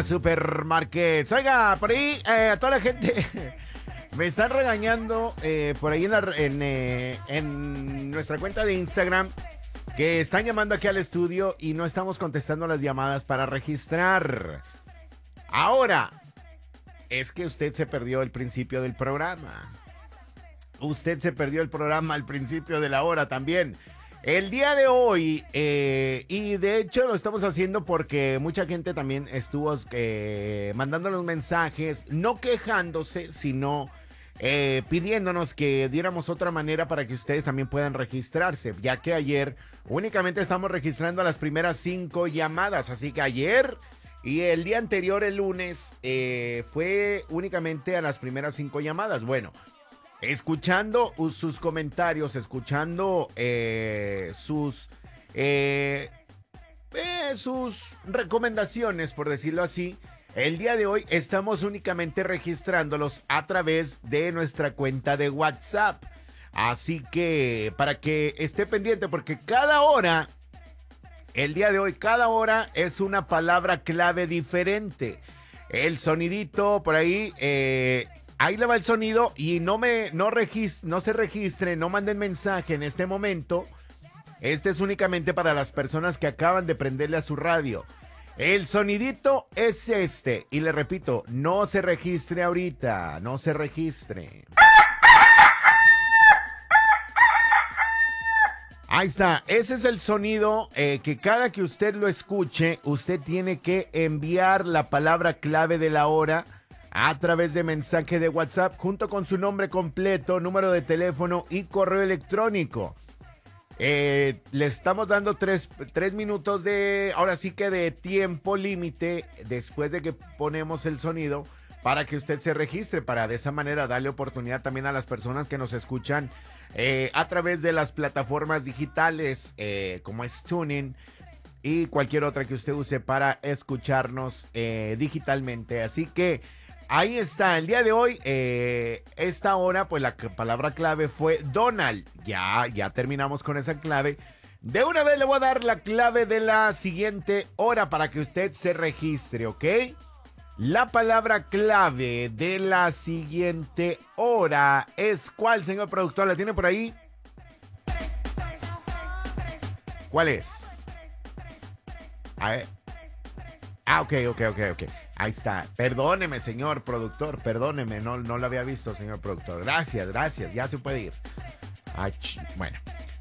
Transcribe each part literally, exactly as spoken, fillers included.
Soriana Supermarkets. Oiga, por ahí, eh, a toda la gente me están regañando eh, por ahí en, la, en, eh, en nuestra cuenta de Instagram, que están llamando aquí al estudio y no estamos contestando las llamadas para registrar. Ahora, es que usted se perdió el principio del programa. Usted se perdió el programa al principio de la hora también. El día de hoy, eh, y de hecho lo estamos haciendo porque mucha gente también estuvo eh, mandándonos mensajes, no quejándose, sino eh, pidiéndonos que diéramos otra manera para que ustedes también puedan registrarse, ya que ayer únicamente estamos registrando a las primeras cinco llamadas, así que ayer y el día anterior, el lunes, eh, fue únicamente a las primeras cinco llamadas. Bueno, escuchando sus comentarios, escuchando eh, sus, eh, eh, sus recomendaciones, por decirlo así, el día de hoy estamos únicamente registrándolos a través de nuestra cuenta de WhatsApp. Así que para que esté pendiente, porque cada hora, el día de hoy, cada hora es una palabra clave diferente. El sonidito por ahí... Eh, Ahí le va el sonido y no me no, regis, no se registre, no manden mensaje en este momento. Este es únicamente para las personas que acaban de prenderle a su radio. El sonidito es este. Y le repito, no se registre ahorita, no se registre. Ahí está, ese es el sonido eh, que cada que usted lo escuche, usted tiene que enviar la palabra clave de la hora a través de mensaje de WhatsApp junto con su nombre completo, número de teléfono y correo electrónico. Eh, le estamos dando tres, tres minutos de, ahora sí que de tiempo límite después de que ponemos el sonido para que usted se registre, para de esa manera darle oportunidad también a las personas que nos escuchan eh, a través de las plataformas digitales eh, como es TuneIn y cualquier otra que usted use para escucharnos eh, digitalmente. Así que ahí está, el día de hoy, eh, esta hora, pues la palabra clave fue Donald. Ya, ya terminamos con esa clave. De una vez le voy a dar la clave de la siguiente hora para que usted se registre, ¿ok? La palabra clave de la siguiente hora es ¿cuál, señor productor? ¿La tiene por ahí? ¿Cuál es? A ver. Ah, ok, ok, ok, ok. Ahí está. Perdóneme, señor productor. Perdóneme. No, no lo había visto, señor productor. Gracias, gracias. Ya se puede ir. Ay, bueno.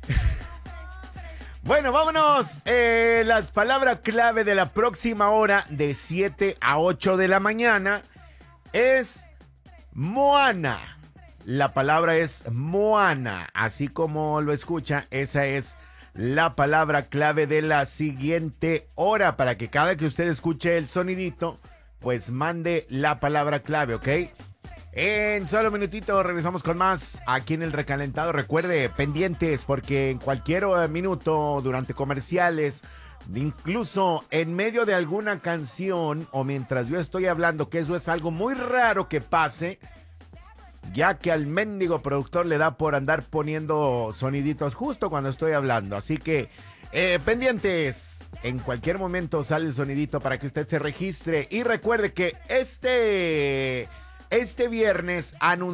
Bueno, vámonos. Eh, las palabras clave de la próxima hora de siete a ocho de la mañana es Moana. La palabra es Moana. Así como lo escucha, esa es la palabra clave de la siguiente hora para que cada que usted escuche el sonidito, pues mande la palabra clave, ¿ok? En solo un minutito regresamos con más aquí en El Recalentado. Recuerde, pendientes, porque en cualquier minuto, durante comerciales, incluso en medio de alguna canción o mientras yo estoy hablando, que eso es algo muy raro que pase, ya que al mendigo productor le da por andar poniendo soniditos justo cuando estoy hablando. Así que, eh, pendientes, en cualquier momento sale el sonidito para que usted se registre. Y recuerde que este, este viernes anunciamos